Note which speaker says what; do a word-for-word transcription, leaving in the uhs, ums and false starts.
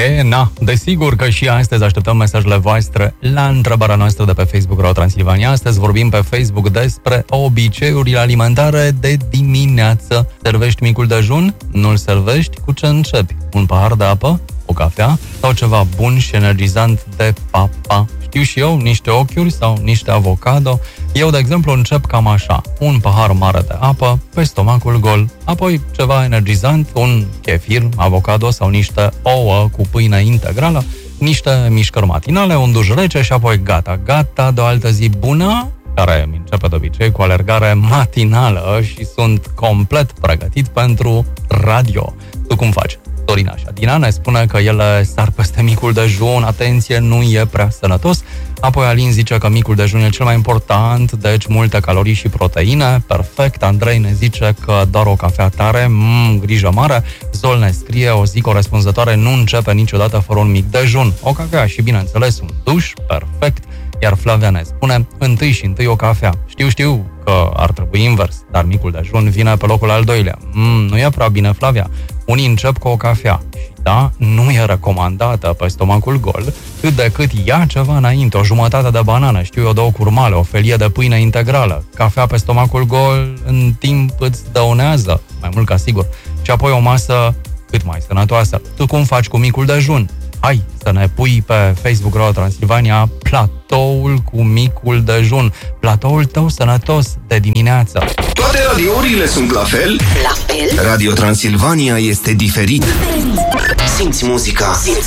Speaker 1: E, na, desigur că și astăzi așteptăm mesajele voastre la întrebarea noastră de pe Facebook Radio Transilvania. Astăzi vorbim pe Facebook despre obiceiurile alimentare de dimineață. Servești micul dejun? Nu-l servești? Cu ce începi? Un pahar de apă? O cafea? Sau ceva bun și energizant de papa? Știu și eu, niște ochiuri sau niște avocado. Eu, de exemplu, încep cam așa. Un pahar mare de apă pe stomacul gol. Apoi ceva energizant, un kefir, avocado sau niște ouă cu pâine integrală, niște mișcări matinale, un duș rece și apoi gata. Gata de o altă zi bună, care mi începe de obicei cu alergare matinală și sunt complet pregătit pentru radio. Tu cum faci? Dorina așa. Dina ne spune că ele sar peste micul dejun, atenție, nu e prea sănătos. Apoi Alin zice că micul dejun e cel mai important, deci multe calorii și proteine, perfect. Andrei ne zice că doar o cafea tare, mmm, grijă mare. Zol ne scrie, o zi corespunzătoare nu începe niciodată fără un mic dejun. O cafea și, bineînțeles, un duș, perfect. Iar Flavia ne spune, întâi și întâi o cafea. Știu, știu că ar trebui invers, dar micul dejun vine pe locul al doilea. Mm, nu e prea bine, Flavia. Unii încep cu o cafea și da, nu e recomandată pe stomacul gol, cât de cât ia ceva înainte, o jumătate de banană, știu eu, două curmale, o felie de pâine integrală. Cafea pe stomacul gol în timp îți dăunează, mai mult ca sigur. Și apoi o masă cât mai sănătoasă. Tu cum faci cu micul dejun? Hai să ne pui pe Facebook Radio Transilvania platoul cu micul dejun. Platoul tău sănătos de dimineață.
Speaker 2: Toate radiourile sunt la fel?
Speaker 3: La fel?
Speaker 2: Radio Transilvania este diferit. Simți muzica. Simți